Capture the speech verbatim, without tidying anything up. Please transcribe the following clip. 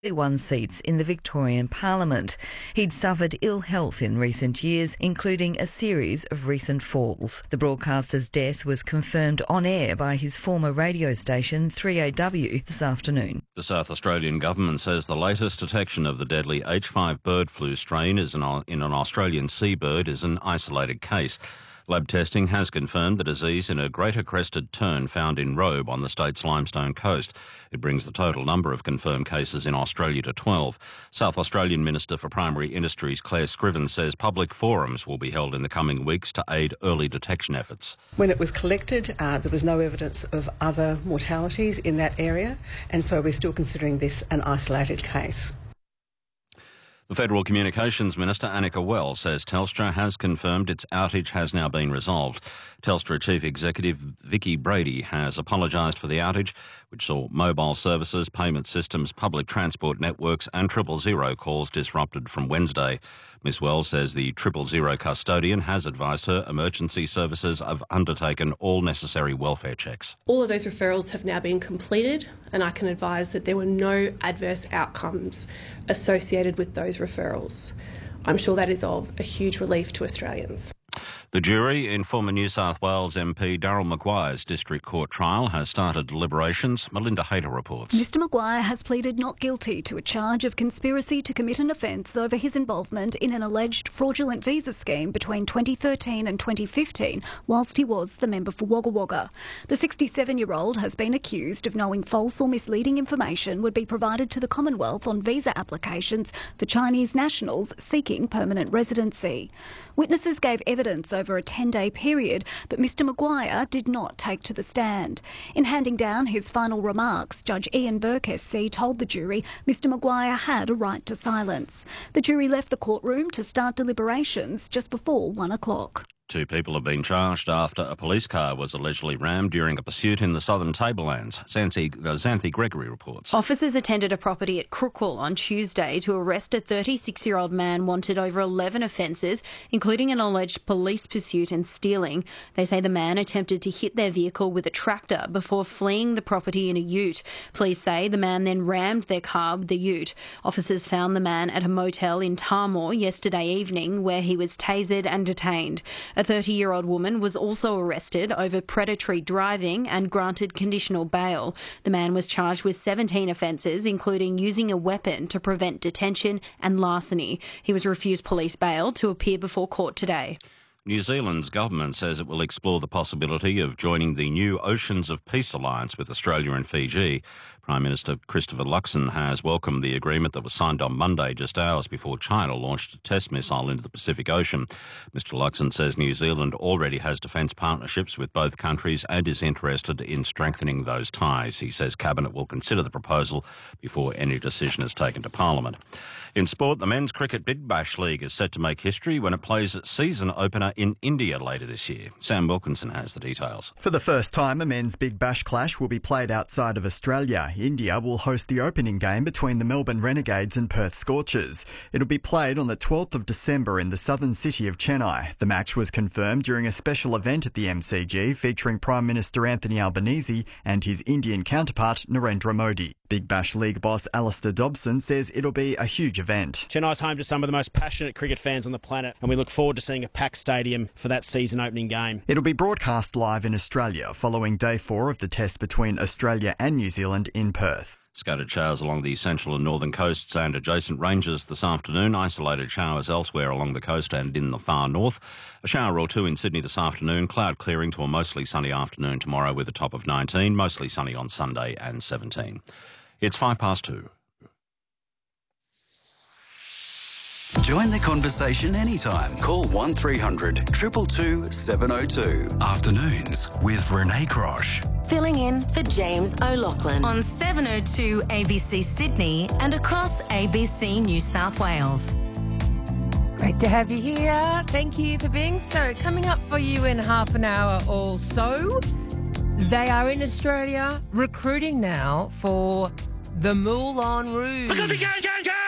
One seats in the Victorian Parliament. He'd suffered ill health in recent years, including a series of recent falls. The broadcaster's death was confirmed on air by his former radio station three A W this afternoon. The South Australian government says the latest detection of the deadly H five bird flu strain is an, in an Australian seabird is an isolated case. Lab testing has confirmed the disease in a greater crested tern found in Robe on the state's limestone coast. It brings the total number of confirmed cases in Australia to twelve. South Australian Minister for Primary Industries Claire Scriven says public forums will be held in the coming weeks to aid early detection efforts. When it was collected, uh, there was no evidence of other mortalities in that area, and so we're still considering this an isolated case. The Federal Communications Minister, Annika Wells, says Telstra has confirmed its outage has now been resolved. Telstra Chief Executive Vicki Brady has apologised for the outage, which saw mobile services, payment systems, public transport networks and triple zero calls disrupted from Wednesday. Miz Wells says the triple zero custodian has advised her emergency services have undertaken all necessary welfare checks. All of those referrals have now been completed, and I can advise that there were no adverse outcomes associated with those referrals. I'm sure that is of a huge relief to Australians. The jury in former New South Wales M P Darryl Maguire's district court trial has started deliberations. Melinda Hayter reports. Mr Maguire has pleaded not guilty to a charge of conspiracy to commit an offence over his involvement in an alleged fraudulent visa scheme between twenty thirteen and twenty fifteen, whilst he was the member for Wagga Wagga. The sixty-seven-year-old has been accused of knowing false or misleading information would be provided to the Commonwealth on visa applications for Chinese nationals seeking permanent residency. Witnesses gave evidence over a ten-day period, but Mr Maguire did not take to the stand. In handing down his final remarks, Judge Ian Burke S C told the jury Mr Maguire had a right to silence. The jury left the courtroom to start deliberations just before one o'clock. Two people have been charged after a police car was allegedly rammed during a pursuit in the southern Tablelands. Xanthi, uh, Xanthi Gregory reports. Officers attended a property at Crookwell on Tuesday to arrest a thirty-six-year-old man wanted over eleven offences, including an alleged police pursuit and stealing. They say the man attempted to hit their vehicle with a tractor before fleeing the property in a ute. Police say the man then rammed their car with the ute. Officers found the man at a motel in Tarmore yesterday evening, where he was tasered and detained. A thirty-year-old woman was also arrested over predatory driving and granted conditional bail. The man was charged with seventeen offences, including using a weapon to prevent detention and larceny. He was refused police bail to appear before court today. New Zealand's government says it will explore the possibility of joining the new Oceans of Peace alliance with Australia and Fiji. Prime Minister Christopher Luxon has welcomed the agreement that was signed on Monday, just hours before China launched a test missile into the Pacific Ocean. Mister Luxon says New Zealand already has defence partnerships with both countries and is interested in strengthening those ties. He says Cabinet will consider the proposal before any decision is taken to Parliament. In sport, the Men's Cricket Big Bash League is set to make history when it plays its season opener in India later this year. Sam Wilkinson has the details. For the first time, a men's Big Bash clash will be played outside of Australia. India will host the opening game between the Melbourne Renegades and Perth Scorchers. It'll be played on the twelfth of December in the southern city of Chennai. The match was confirmed during a special event at the M C G featuring Prime Minister Anthony Albanese and his Indian counterpart Narendra Modi. Big Bash League boss Alistair Dobson says it'll be a huge event. Chennai's home to some of the most passionate cricket fans on the planet, and we look forward to seeing a packed stadium for that season opening game. It'll be broadcast live in Australia following day four of the test between Australia and New Zealand in Perth. Scattered showers along the central and northern coasts and adjacent ranges this afternoon. Isolated showers elsewhere along the coast and in the far north. A shower or two in Sydney this afternoon. Cloud clearing to a mostly sunny afternoon tomorrow with a top of nineteen. Mostly sunny on Sunday and seventeen. It's five past two. Join the conversation anytime. Call one three hundred two two two seven oh two. Afternoons with Renee Crosh. Filling in for James O'Loughlin on seven oh two A B C Sydney and across A B C New South Wales. Great to have you here. Thank you for being so. Coming up for you in half an hour or so, they are in Australia recruiting now for the Moulin Rouge. I gotta be going, going, going!